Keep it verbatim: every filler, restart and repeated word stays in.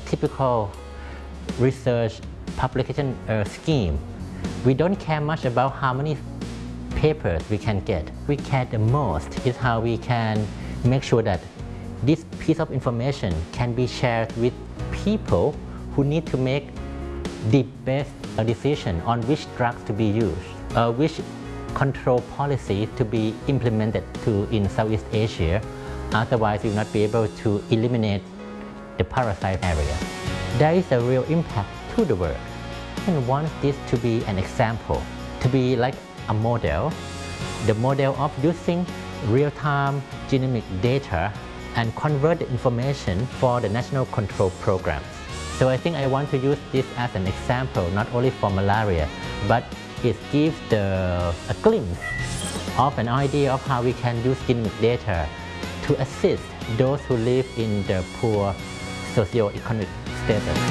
typical research publication uh, scheme. We don't care much about how many papers we can get. We care the most is how we can make sure that this piece of information can be shared with people who need to make the best decision on which drugs to be used, uh, which control policy to be implemented to in Southeast Asia. Otherwise, we will not be able to eliminate the parasite area. There is a real impact to the world. And want this to be an example, to be like a model, the model of using real-time genomic data and convert the information for the national control programs. So I think I want to use this as an example, not only for malaria, but it gives the, a glimpse of an idea of how we can use genomic data to assist those who live in the poor socioeconomic status.